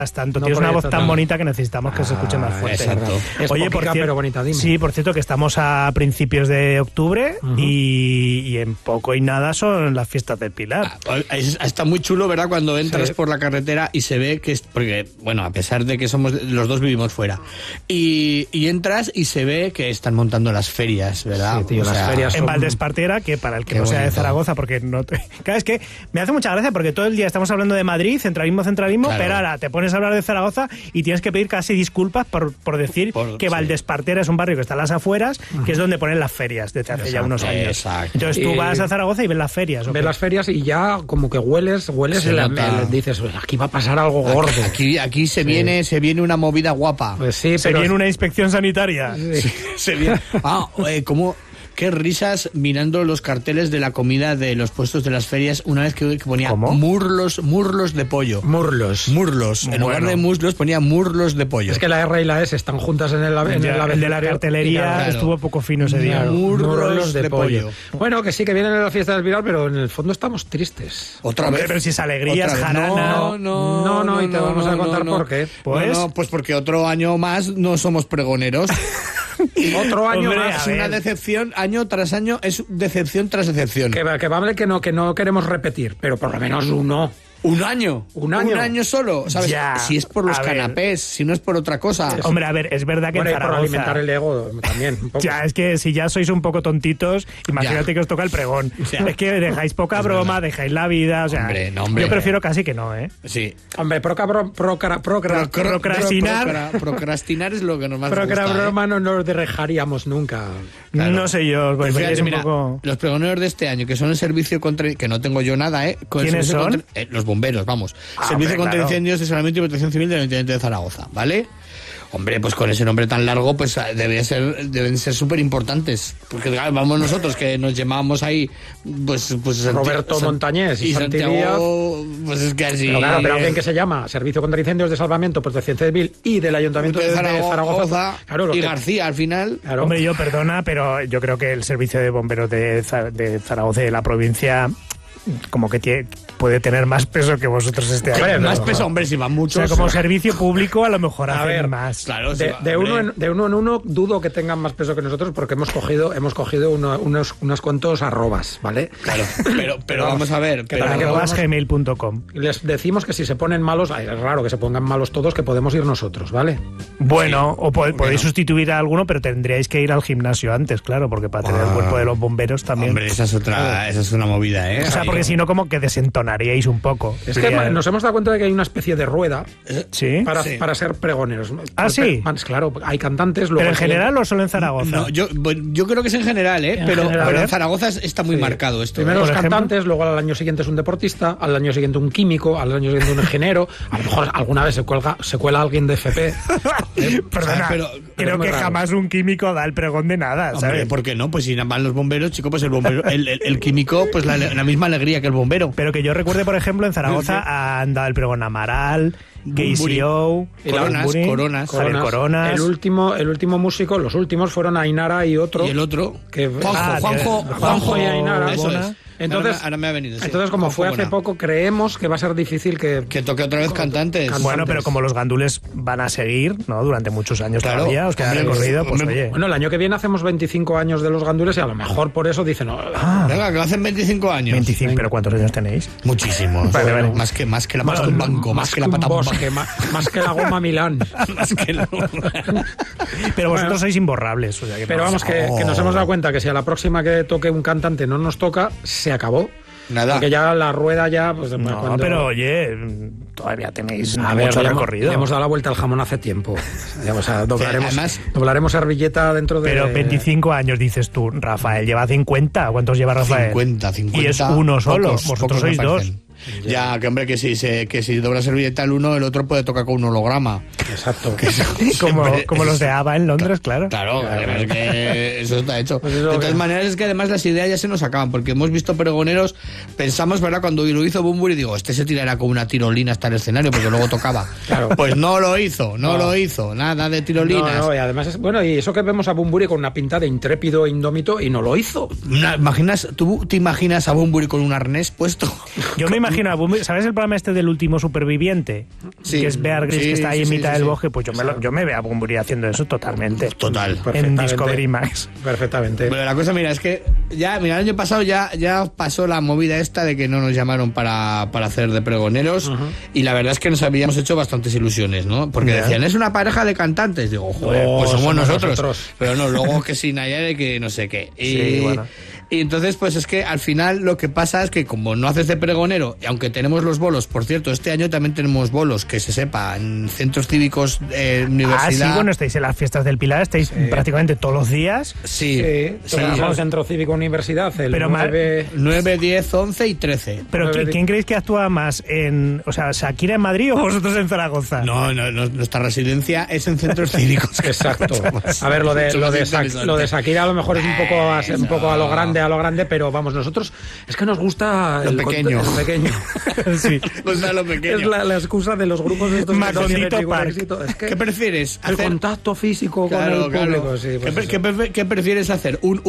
tanto, No tienes una voz proyectas tan nada. bonita que necesitamos que se escuche más fuerte. exacto. Es Oye, poquica, pero bonita, dime. Sí, por cierto, que estamos a principios de octubre y en poco y nada son las fiestas del Pilar. Está muy chulo, ¿verdad? Cuando entras Sí. por la carretera y se ve que es... Porque, bueno, a pesar de que los dos vivimos fuera. Y entras y se ve que están montando las ferias, ¿verdad? Sí, tío, las ferias En son- Valdespartera, que para el que Qué no sea de bonito. Zaragoza, porque no te... Claro, es que me hace mucha gracia porque todo el día estamos hablando de Madrid, centralismo, Claro. pero ahora te pones a hablar de Zaragoza y tienes que pedir casi disculpas por decir que sí. Valdespartera es un barrio que está a las afueras, que es donde ponen las ferias desde hace ya unos años. Exacto. Entonces tú Y- vas a Zaragoza y ves las ferias. ¿o Ves qué? las ferias y ya como que hueles Se nota. dices, aquí va a pasar algo gordo. Aquí se viene una movida guapa. Pues sí, Se pero viene una inspección sanitaria. Se viene... ¿cómo? Qué risas mirando los carteles de la comida de los puestos de las ferias una vez que ponía ¿Cómo? murlos de pollo. murlos. Murlos. En lugar Bueno. de muslos ponía murlos de pollo. Es que la R y la S están juntas en el Ya, el de la abecedario. cartelería Claro. estuvo poco fino ese día. Claro. Murros de pollo. Bueno, que sí que vienen en la fiesta del Pilar, pero en el fondo estamos tristes. Otra Hombre, vez. pero si es alegría, Otra es vez. jarana. No, y te vamos a contar por qué. Pues- Pues porque otro año más no somos pregoneros. Otro año Hombre, más. a Es una ver. decepción, año tras año, es decepción tras decepción. Que vale que no queremos repetir, pero por lo menos uno. Un año. Un año. solo, ¿sabes? Ya, Si es por los a ver. canapés, si no es por otra cosa. Hombre, a ver, es verdad que Bueno, en y por Zaragoza... alimentar el ego también. Un poco. Ya, es que si ya sois un poco tontitos, imagínate Ya. que os toca el pregón. Ya. Es que dejáis poca broma, dejáis la vida, o sea... Hombre, no, hombre. Yo prefiero casi que no, ¿eh? Sí. Hombre, Procrastinar. Procrastinar es lo que nos más gusta. broma no nos dejaríamos nunca. Claro. No sé yo, Pues pues fíjate, es un mira, poco... los pregoneros de este año, que son el servicio contra... Que no tengo yo nada, ¿eh? Con el ¿Quiénes servicio son? contra- los bomberos, vamos. Ah, Servicio hombre, contra claro. incendios de salvamento y protección civil del Ayuntamiento de Zaragoza, ¿vale? Hombre, pues con ese nombre tan largo, pues deben ser súper importantes. Porque claro, vamos nosotros, que nos llamábamos ahí, pues Roberto Montañés y Santiago, pues es que así... Pero claro, pero alguien que se llama Servicio contra Incendios de Salvamento, Protección Civil y del Ayuntamiento de Zaragoza. Claro, lo y que- García, al final... Claro. Hombre, yo perdona, pero yo creo que el servicio de bomberos de Zaragoza y de la provincia como que puede tener más peso que vosotros este año. Hombre, Más no, peso, hombre, si van muchos... O sea, como servicio público a lo mejor A hacen ver, más. Claro, De, sí, de hombre. uno en uno dudo que tengan más peso que nosotros porque hemos cogido unos cuantos arrobas, ¿vale? Claro, pero vamos a ver... que pero- para que Arrobas gmail.com. Les decimos que si se ponen malos, ay, es raro que se pongan malos todos, que podemos ir nosotros, ¿vale? Bueno, o podéis no? sustituir a alguno, pero tendríais que ir al gimnasio antes, claro, porque para tener el cuerpo de los bomberos también. Hombre, esa es una movida, ¿eh? O sea, porque si no, como que desentonaríais un poco. Es que nos hemos dado cuenta de que hay una especie de rueda Sí. para ser pregoneros. ¿Ah, sí? Claro, hay cantantes... luego ¿Pero en hay- general o solo en Zaragoza? No, yo creo que es en general, ¿eh? En Pero general, en ¿eh? Zaragoza está muy marcado esto. Primero ¿eh? los Por ejemplo. cantantes, luego al año siguiente es un deportista, al año siguiente un químico, al año siguiente un ingeniero, a lo mejor alguna vez se cuela alguien de FP. Perdona, pero creo es muy que raro. jamás un químico da el pregón de nada, Hombre, ¿sabes? ¿por qué no? Pues si van los bomberos, chico, pues el bombero, el químico, pues la misma alegría que el bombero. Pero que yo recuerde, por ejemplo, en Zaragoza han dado el pregón Amaral, KCO, Coronas. Javier Coronas. El último músico, los últimos fueron Ainara y otro. Y el otro, que Juanjo y Ainara. Eso es. Entonces, ahora me ha venido. Sí. entonces como Juanjo fue hace Bona. poco, creemos que va a ser difícil que toque otra vez cantantes. Bueno, pero como los gandules van a seguir, ¿no? Durante muchos años Claro. todavía, os queda Hombre, recorrido, pues hombre, oye. Bueno, el año que viene hacemos 25 años de los gandules y a lo mejor por eso dicen... "Oh, Venga, que hacen 25 años. 25, ¿pero cuántos años tenéis? Muchísimos. Vale, vale. Más que la pasta de un banco, más que la pata de un bosque, banco. más que la goma Milán. Más que Pero vosotros sois imborrables. O sea, que Pero no- vamos, que nos hemos dado cuenta que si a la próxima que toque un cantante no nos toca, se acabó. Nada. Porque ya la rueda ya... Pues, No, cuando- pero oye, todavía tenéis A ver, mucho le recorrido. hemos dado la vuelta al jamón hace tiempo. Ya, o sea, además- doblaremos servilleta dentro de... Pero 25 años dices tú, Rafael lleva 50. ¿Cuántos lleva Rafael? 50. Y es uno solo. Pocos, Vosotros pocos sois me dos. parecen. Ya, que hombre, que si dobla servilleta el uno, el otro puede tocar con un holograma. Exacto. Como los de ABBA en Londres, claro. Claro, es que eso está hecho. Pues De eso todas que- maneras, es que además las ideas ya se nos acaban, porque hemos visto pregoneros, pensamos, ¿verdad? Cuando lo hizo Bunbury, digo, este se tirará con una tirolina hasta el escenario, porque luego tocaba. Claro. Pues no lo hizo, nada de tirolinas. No, y además es... Bueno, y eso que vemos a Bunbury con una pinta de intrépido e indómito y no lo hizo. ¿Tú te imaginas a Bunbury con un arnés puesto? Yo me imagino, ¿sabes el programa este del último superviviente? Sí. Que es Bear Grylls, que está ahí en mitad del bosque. Pues yo me veo a Bunbury haciendo eso totalmente. Total. En Discovery Max. Perfectamente. Pero la cosa, mira, es que ya, mira, el año pasado ya pasó la movida esta de que no nos llamaron para hacer de pregoneros, y la verdad es que nos habíamos hecho bastantes ilusiones, ¿no? Porque decían, es una pareja de cantantes. Digo, joder, pues somos nosotros. Pero no, luego que sin Nayara y que no sé qué. Sí, bueno. Y entonces, pues es que al final lo que pasa es que como no haces de pregonero, y aunque tenemos los bolos, por cierto, este año también tenemos bolos, que se sepa, en centros cívicos, universidad. Sí, bueno, estáis en las fiestas del Pilar, estáis prácticamente todos los días. Sí. Trabajamos Centro Cívico Universidad, el Pero 9, 10, 11 y 13. Pero ¿quién creéis que actúa más o sea, Shakira en Madrid o vosotros en Zaragoza? No, nuestra residencia es en centros cívicos. Exacto. A ver, lo de Shakira a lo mejor es un poco a lo grande, pero vamos, nosotros es que nos gusta lo pequeño. Sí. O sea, lo pequeño. Es la excusa de los grupos estos. Macondito Park. Es que ¿Qué prefieres? el contacto físico con el público. Sí, pues ¿Qué prefieres hacer? ¿Un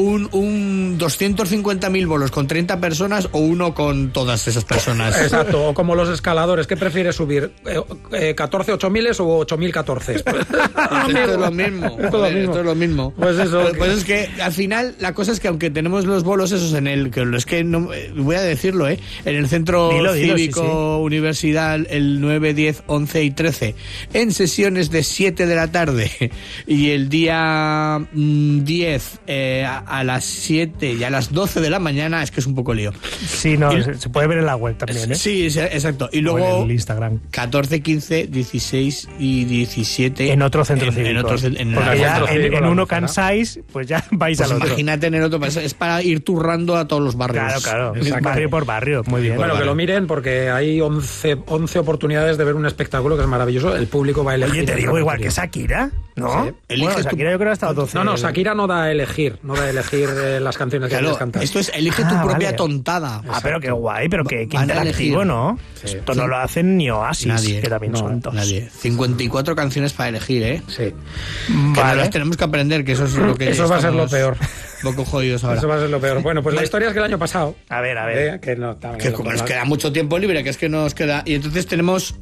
250.000 bolos con 30 personas o uno con todas esas personas? Exacto, o como los escaladores. ¿Qué prefieres subir? ¿14 8000 o 8014? Esto es lo mismo. Esto es lo mismo. Pues eso. Pues es que al final la cosa es que aunque tenemos los bolos esos es que no voy a decirlo, en el centro cívico universidad el 9, 10, 11 y 13 en sesiones de 7 de la tarde y el día 10 a las 7 y a las 12 de la mañana, es que es un poco lío. Sí, no, se puede ver en la web también, ¿eh? Sí, exacto. Y luego en el Instagram. 14, 15, 16 y 17 en otro centro cívico. Porque ya en uno cansáis, pues ya vais al otro. Imagínate en el otro, es para ir turrando a todos los barrios. Claro. Barrio por barrio, muy bien. Bueno, que lo miren porque hay 11 oportunidades de ver un espectáculo que es maravilloso. El público va a elegir. Oye, te digo igual que Shakira, ¿no? Sí. Bueno, Shakira yo creo que ha estado 12. No, Shakira no da a elegir las canciones que quieres cantar. Esto es elige tu propia tontada. Pero qué guay, pero qué interactivo, ¿no? Sí. Esto no lo hacen ni Oasis, nadie, que también son dos. Nadie. 54 canciones para elegir, ¿eh? Sí. Que no las tenemos que aprender, que eso es lo que eso va a ser lo peor. Poco jodidos ahora. Eso va a ser lo peor. Bueno, pues la historia es que el año pasado. A ver. Que no, que como nos queda mucho tiempo libre, que es que nos queda. Y entonces tenemos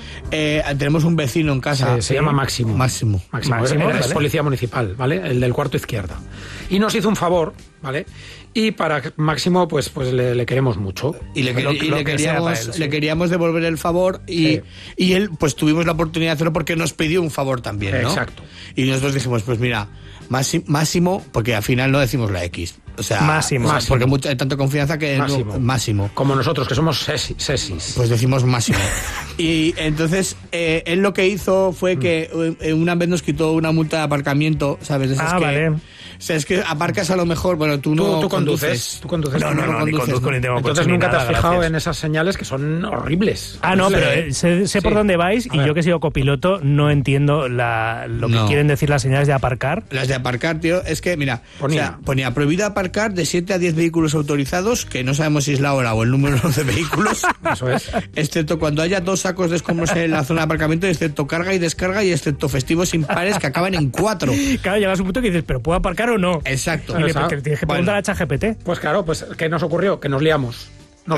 un vecino en casa. Se llama Máximo. Máximo. Es policía municipal, ¿vale? El del cuarto izquierda. Y nos hizo un favor, ¿vale? Y para Máximo, pues le queremos mucho. Y le queríamos devolver el favor y él, pues tuvimos la oportunidad de hacerlo porque nos pidió un favor también, ¿no? Exacto. Y nosotros dijimos, pues mira, Máximo, porque al final no decimos la X. O sea, Máximo. Porque hay tanta confianza que Máximo. Como nosotros, que somos sesis. Pues decimos Máximo. Y entonces, él lo que hizo fue que una vez nos quitó una multa de aparcamiento, ¿sabes? Vale. O sea, es que aparcas a lo mejor, bueno, tú no ¿Tú conduces? No, ni conduzco ni tengo coche. Entonces ni nunca nada, te has fijado gracias. en esas señales que son horribles. No, pero sé por dónde vais y yo que he sido copiloto no entiendo lo que quieren decir las señales de aparcar. Las de aparcar, tío, es que, mira, ponía prohibido aparcar de 7 a 10 vehículos autorizados, que no sabemos si es la hora o el número de vehículos. Eso es. Excepto cuando haya 2 sacos de escombros en la zona de aparcamiento, excepto carga y descarga y excepto festivos impares que acaban en 4. Claro, llegas a un punto que dices, ¿pero puedo aparcar o no? Exacto. Y le tienes que preguntar a ChatGPT. Pues claro, pues ¿qué nos ocurrió? Que nos liamos.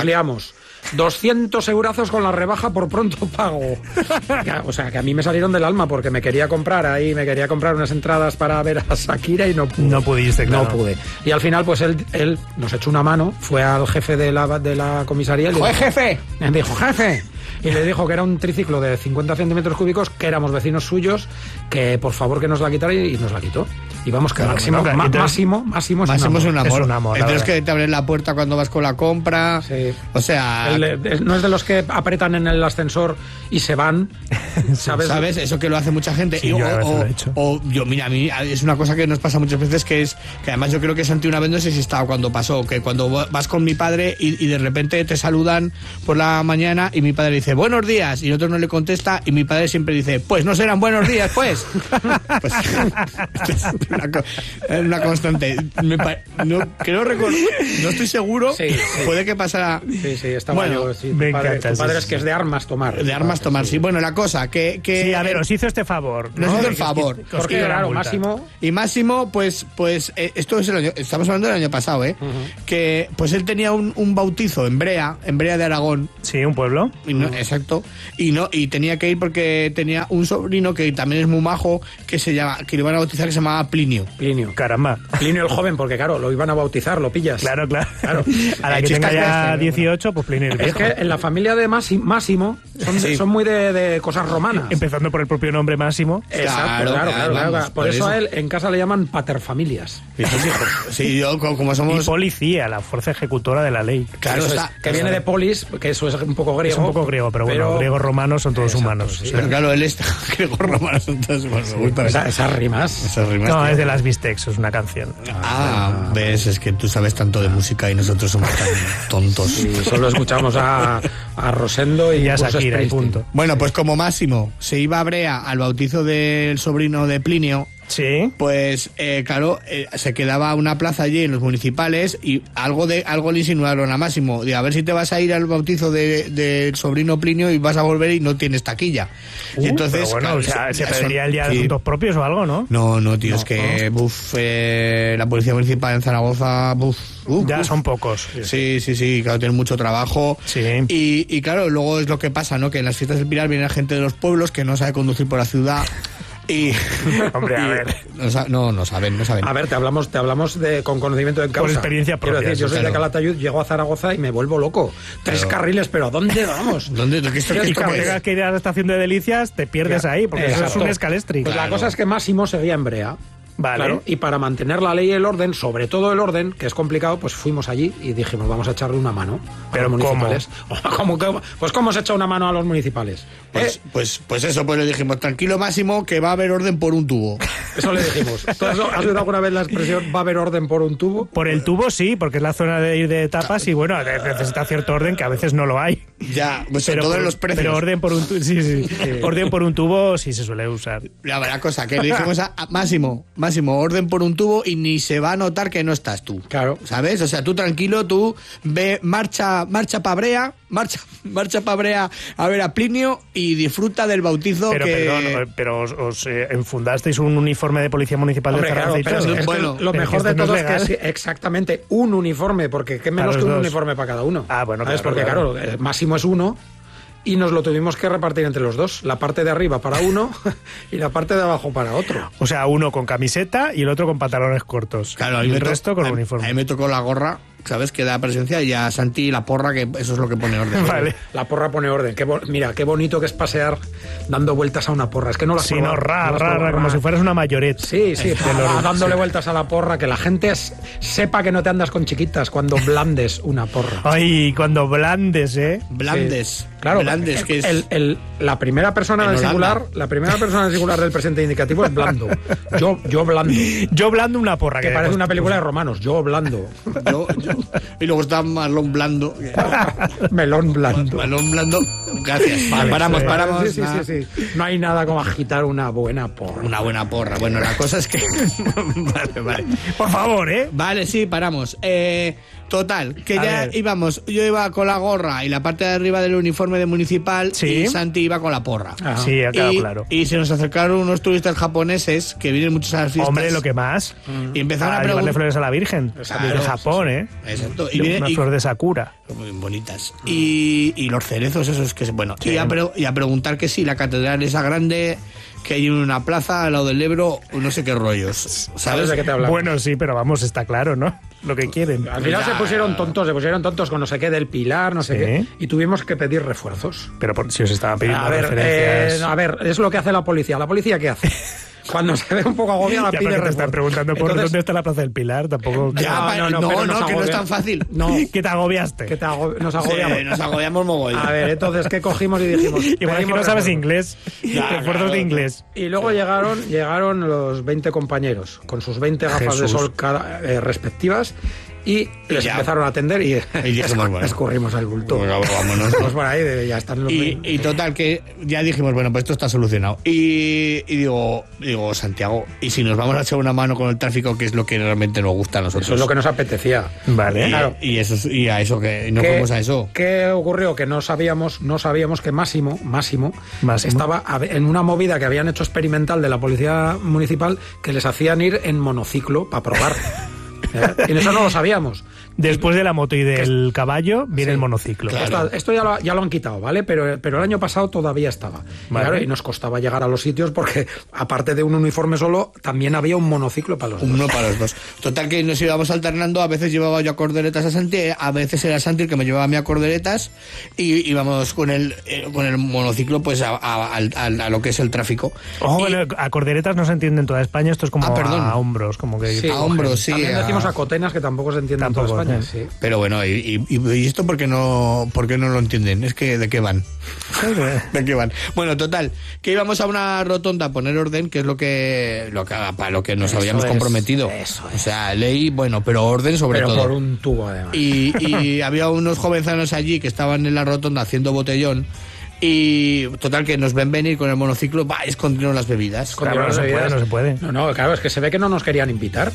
200 eurazos con la rebaja por pronto pago. O sea, que a mí me salieron del alma porque me quería comprar unas entradas para ver a Shakira y no pude. No pudiste, claro. No pude. Y al final, pues él nos echó una mano, fue al jefe de la comisaría y le dijo, jefe! Me dijo, jefe. Y le dijo que era un triciclo de 50 centímetros cúbicos, que éramos vecinos suyos, que por favor que nos la quitara y nos la quitó. Y vamos, que Máximo es un amor. Entonces que te abren la puerta cuando vas con la compra. Sí. O sea... no es de los que apretan en el ascensor y se van. ¿Sabes? Eso que lo hace mucha gente. Sí, mira, a mí es una cosa que nos pasa muchas veces, que además yo creo que Santi una vez, no sé si estaba cuando pasó, que cuando vas con mi padre y de repente te saludan por la mañana y mi padre dice buenos días y el otro no le contesta y mi padre siempre dice pues no serán buenos días pues una constante. No estoy seguro. Sí. Puede que pasara. Sí, está bueno. Sí, me encanta. Tu padre es que es de armas tomar. De armas tomar, sí. Bueno, la cosa que sí, a ver, os hizo este favor. Nos hizo el favor. Porque claro, Máximo. Y Máximo, pues esto es estamos hablando del año pasado, que pues él tenía un bautizo en Brea de Aragón. Sí, un pueblo. Exacto. Y tenía que ir porque tenía un sobrino que también es muy majo, que le iban a bautizar, que se llamaba Plinio. Caramba. Plinio el joven, porque claro, lo iban a bautizar, lo pillas. Claro. A la que tenga ya 18, pues Plinio el viejo. Es que en la familia de Máximo son muy de cosas romanas. Empezando por el propio nombre Máximo. Exacto, claro. Por eso a él en casa le llaman paterfamilias. Sí, yo como somos... Y policía, la fuerza ejecutora de la ley. Claro, que viene de polis, que eso es un poco griego. Es un poco griego, pero bueno, griegos romanos son todos humanos. Sí. Pero claro, él es griegos romanos son todos humanos. Me gusta esas rimas. No, es de las Bistecs, es una canción. Ves, es que tú sabes tanto de música y nosotros somos tan tontos. Sí, solo escuchamos a Rosendo y a Shakira y punto. Bueno, pues como Máximo se iba a Brea al bautizo del sobrino de Plinio, sí, pues se quedaba una plaza allí en los municipales y algo le insinuaron a Máximo de a ver si te vas a ir al bautizo del sobrino Plinio y vas a volver y no tienes taquilla. Y entonces, pero bueno, se pediría el día de asuntos propios o algo, ¿no? No, tío, es que la policía municipal en Zaragoza, ya son pocos. Sí, claro, tienen mucho trabajo. Sí. Y claro, luego es lo que pasa, ¿no? Que en las fiestas del Pilar viene gente de los pueblos que no sabe conducir por la ciudad. Hombre, a ver. No saben. A ver, te hablamos con conocimiento de causa. Por experiencia propia. Quiero decir, yo soy de Calatayud, llego a Zaragoza y me vuelvo loco. 3 carriles, pero ¿dónde vamos? Y cuando tengas que ir a la estación de Delicias, te pierdes ahí, porque eso es un escalestri. Pues la cosa es que Máximo seguía en Brea. Vale. Claro, y para mantener la ley y el orden, sobre todo el orden, que es complicado, pues fuimos allí y dijimos, vamos a echarle una mano a los municipales. ¿Cómo? Pues ¿cómo se echa una mano a los municipales? Pues le dijimos, tranquilo Máximo, que va a haber orden por un tubo. Eso le dijimos. ¿Has oído alguna vez la expresión va a haber orden por un tubo? Por el tubo sí, porque es la zona de ir de etapas y bueno, necesita cierto orden que a veces no lo hay. Ya, pues sobre todo en los precios. Pero orden por un tubo, sí. Orden por un tubo sí se suele usar. La cosa, que le dijimos a Máximo, orden por un tubo y ni se va a notar que no estás tú. Claro. ¿Sabes? O sea, tú tranquilo, tú ve, marcha pa' Brea, marcha pa' Brea a ver a Plinio y disfruta del bautizo. Pero os enfundasteis un uniforme de policía municipal de Zaragoza. Lo mejor de todo es que es exactamente un uniforme, porque qué menos que un uniforme para cada uno. Bueno, ¿sabes? Porque claro, Máximo es uno. Y nos lo tuvimos que repartir entre los dos. La parte de arriba para uno y la parte de abajo para otro. O sea, uno con camiseta y el otro con pantalones cortos. Claro, y el resto con uniforme. A mí me tocó la gorra, ¿sabes? Que da presencia, y a Santi la porra, que eso es lo que pone orden. Vale. La porra pone orden. Mira, qué bonito que es pasear dando vueltas a una porra. Es que no las no, como si fueras una mayoret. Sí, dándole vueltas a la porra, que la gente sepa que no te andas con chiquitas cuando blandes una porra. Ay, cuando blandes, Blandes. Sí. Claro, blandes, que es... la primera persona del singular del presente indicativo es blando. Yo blando. Yo blando una porra. Que parece una película de romanos. Yo blando. Y luego está Melón Blando. Melón Blando. Gracias. Vale, paramos. Sí. No hay nada como agitar una buena porra. Una buena porra. Bueno, la cosa es que... vale. Por favor, Vale, sí, paramos. Total, que ya íbamos, yo iba con la gorra y la parte de arriba del uniforme de municipal, y Santi iba con la porra. Sí, ha quedado claro. Y se nos acercaron unos turistas japoneses que vienen muchos a las fiestas. Hombre, lo que más. Y empezaron a llevarle flores a la Virgen. De Japón, Exacto. Y unas flores de Sakura. Muy bonitas. Y los cerezos esos que bueno. Sí. Y a preguntar que si la catedral esa grande que hay en una plaza al lado del Ebro, no sé qué rollos. ¿Sabes de qué te hablamos? Bueno, sí, pero vamos, está claro, ¿no? Lo que quieren. Al final se pusieron tontos con no sé qué del Pilar, no sé qué, y tuvimos que pedir refuerzos. Pero si os estaban pidiendo referencias... a ver, es lo que hace la policía. ¿La policía qué hace? Cuando se ve un poco agobiada, pide refuerzos. Te están preguntando por dónde está la Plaza del Pilar, tampoco... que no es tan fácil. No. Que te agobiaste. Nos agobiamos. Sí, nos agobiamos mogollón. A ver, entonces, ¿qué cogimos y dijimos? Igual que no sabes inglés. Refuerzos de inglés. Y luego llegaron los 20 compañeros, con sus 20 gafas de sol respectivas, y les empezaron a atender y dijimos, bueno, escurrimos al bulto. Bueno, vámonos. Pues por ahí ya están los... Y total, que ya dijimos, bueno, pues esto está solucionado. Y digo, Santiago, ¿y si nos vamos a echar una mano con el tráfico, que es lo que realmente nos gusta a nosotros? Eso es lo que nos apetecía. Vale. Claro. Y a eso que no fuimos a eso. ¿Qué ocurrió? Que no sabíamos que Máximo estaba en una movida que habían hecho experimental de la policía municipal, que les hacían ir en monociclo para probar. Y eso no lo sabíamos. Después de la moto y del caballo viene el monociclo. Claro. Esto ya lo han quitado, ¿vale? Pero el año pasado todavía estaba. Vale. Claro, y nos costaba llegar a los sitios porque, aparte de un uniforme solo, también había un monociclo para los dos. Uno para los dos. Total, que nos íbamos alternando. A veces llevaba yo a Corderetas a Santi, a veces era Santi el que me llevaba a mí a Corderetas, y íbamos con el monociclo pues a lo que es el tráfico. Ojo, a Corderetas no se entiende en toda España. Esto es como a hombros. Como que sí, a hombros, sí. También decimos a Cotenas, que tampoco se entiende en toda España. Sí. Pero bueno, ¿y esto por qué no lo entienden? Es que ¿de qué van? ¿De qué van? Bueno, total, que íbamos a una rotonda a poner orden, que es para lo que nos habíamos comprometido. Eso es. O sea, ley, bueno, pero orden sobre todo. Pero por un tubo, además. Y había unos jovenzanos allí que estaban en la rotonda haciendo botellón. Y total, que nos ven venir con el monociclo, escondieron las bebidas. Claro, no se puede. No, claro, es que se ve que no nos querían invitar.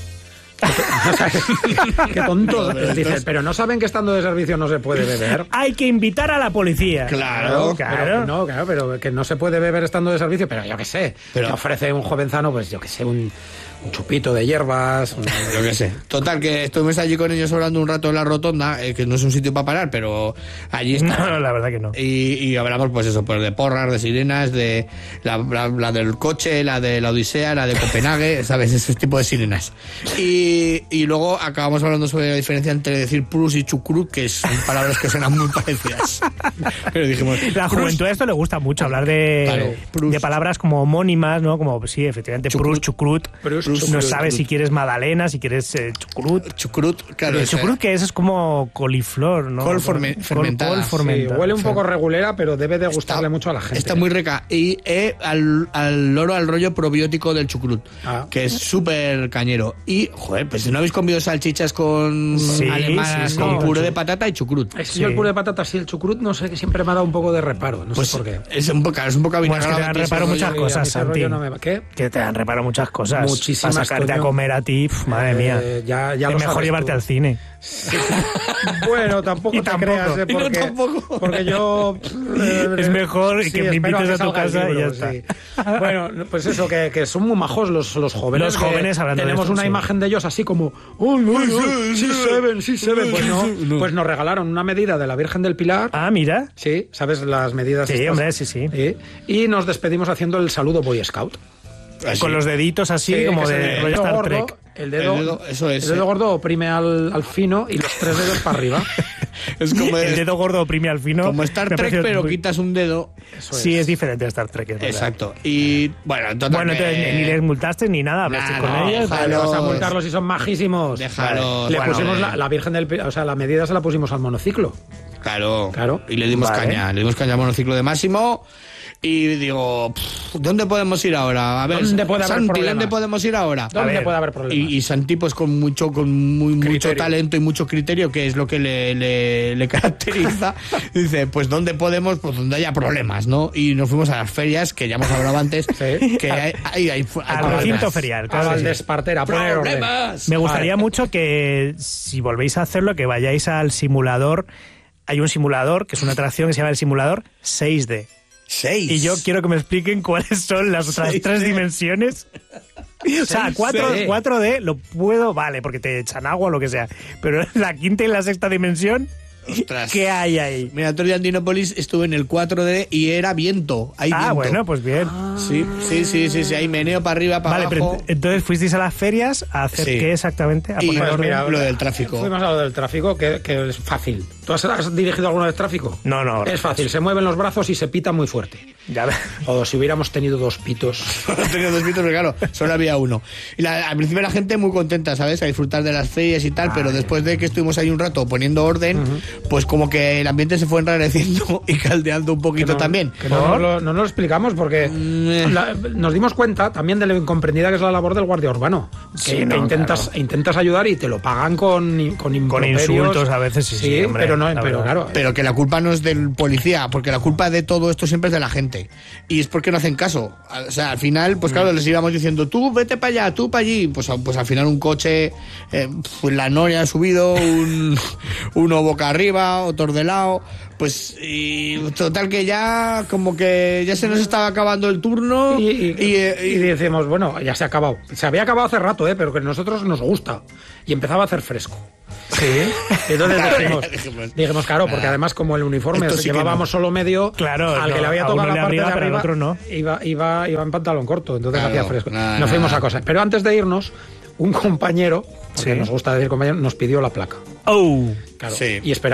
Qué tontos. Dice, pero no saben que estando de servicio no se puede beber. Hay que invitar a la policía. Claro. Pero que no se puede beber estando de servicio, pero yo qué sé. Pero te ofrece un jovenzano, pues yo qué sé, un chupito de hierbas. Yo qué sé. Total, que estuvimos allí con ellos hablando un rato en la rotonda, que no es un sitio para parar, pero allí está. No, la verdad que no. Y hablamos, pues eso, pues de porras, de sirenas, de la del coche, la de la Odisea, la de Copenhague, ¿sabes? Ese tipo de sirenas. Y luego acabamos hablando sobre la diferencia entre decir prus y chucrut, que son palabras que suenan muy parecidas. Pero dijimos, la juventud a esto le gusta mucho hablar de palabras como homónimas, ¿no? Como, sí, efectivamente, prus, chucrut. No sabes si quieres magdalena, si quieres chucrut. Chucrut, claro. El chucrut, que es como coliflor, ¿no? Col fermentada. Sí, huele un poco regulera, pero debe de gustarle mucho a la gente. Está muy rica. Y al rollo probiótico del chucrut, que es súper cañero. Y, joder, pues si no habéis comido salchichas con puré de patata y chucrut. Es que yo el puré de patata, sí, el chucrut, no sé, que siempre me ha dado un poco de reparo. No sé por qué. Es un poco avinagrado. Pues que te dan reparo muchas cosas, Santi. ¿Qué? Que te dan reparo muchas cosas. Muchísimas. Para sacarte a comer a ti, madre mía. Ya es mejor llevarte al cine. Sí. Bueno, tampoco te creas, porque yo... es mejor que me invites a tu casa y ya está. Sí. Bueno, pues eso, que son muy majos los jóvenes. Los jóvenes hablando tenemos de esto, una imagen de ellos así como... sí se ven. Pues nos regalaron una medida de la Virgen del Pilar. Ah, mira. Sí, ¿sabes las medidas? Sí, hombre, sí. Y nos despedimos haciendo el saludo Boy Scout. Así. Con los deditos así, como de Star Trek. El dedo gordo oprime al fino y los 3 dedos para arriba. Es como el dedo gordo oprime al fino. Como Star Trek, pero quitas un dedo. Sí, es diferente a Star Trek. Exacto. Y bueno, entonces ni les multaste ni nada. Hablaste con ellos. Vas a multarlos si son majísimos. Déjalos. Le pusimos la Virgen del... O sea, la medida se la pusimos al monociclo. Claro. Y le dimos caña. Le dimos caña al monociclo de Máximo. Y digo, ¿dónde podemos ir ahora? A ver, ¿dónde puede haber Santi, ¿dónde podemos ir ahora? ¿Dónde puede haber problemas? Y Santi, pues con mucho talento y mucho criterio, que es lo que le caracteriza, dice, pues ¿dónde podemos? Pues donde haya problemas, ¿no? Y nos fuimos a las ferias, que ya hemos hablado antes, que hay al recinto ferial, claro. Al Despartera, ¡problemas! Me gustaría mucho que, si volvéis a hacerlo, que vayáis al simulador. Hay un simulador, que es una atracción que se llama el simulador 6D. 6. Y yo quiero que me expliquen cuáles son las otras 3 dimensiones. O sea, 4D lo puedo, vale, porque te echan agua o lo que sea. Pero la quinta y la sexta dimensión, ostras, ¿qué hay ahí? Mira, otro día en Dinópolis estuve en el 4D y era viento. Hay viento. Bueno, pues bien. Sí, hay meneo para arriba, para abajo. Vale, pero entonces fuisteis a las ferias a hacer qué exactamente? A poner orden. Lo del tráfico. Fuimos a lo del tráfico, que es fácil. ¿Tú has dirigido alguna vez tráfico? No. Es fácil, se mueven los brazos y se pita muy fuerte. Ya ves. O si hubiéramos tenido 2 pitos. Pero claro, solo había uno. Y al principio la gente muy contenta, ¿sabes? A disfrutar de las ferias y tal, pero después de que estuvimos ahí un rato poniendo orden, pues como que el ambiente se fue enrareciendo y caldeando un poquito también. Que no nos lo explicamos porque nos dimos cuenta también de lo incomprendida que es la labor del guardia urbano. Que intentas ayudar y te lo pagan con insultos a veces, sí, hombre, pero claro. Pero que la culpa no es del policía, porque la culpa de todo esto siempre es de la gente. Y es porque no hacen caso. O sea, al final, pues claro, les íbamos diciendo, tú vete para allá, tú para allí. Pues al final un coche, pues la noria ha subido, uno boca arriba, otro de lado. Pues y total que ya como que ya se nos estaba acabando el turno y decimos, bueno, ya se ha acabado. Se había acabado hace rato, pero que a nosotros nos gusta. Y empezaba a hacer fresco. Sí. Entonces dijimos, claro, porque además como el uniforme llevábamos solo medio, claro, al que le había tocado la parte de arriba, al otro no. Iba en pantalón corto, entonces hacía fresco. Nos fuimos a cosas. Pero antes de irnos, un compañero, porque nos gusta decir compañero, nos pidió la placa. Oh, claro, sí. Y esperamos